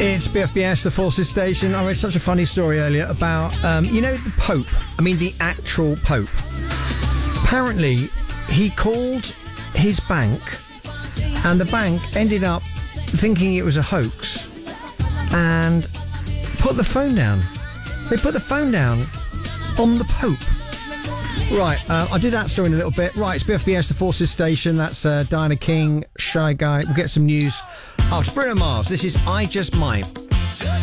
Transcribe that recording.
It's BFBS, the Forces Station. I read such a funny story earlier about, the Pope. I mean, the actual Pope. Apparently, he called his bank, and the bank ended up thinking it was a hoax and put the phone down. They put the phone down on the Pope. Right, I'll do that story in a little bit. Right, it's BFBS, the Forces Station. That's Diana King, Shy Guy. We'll get some news after Bruno Mars. This is I Just Might.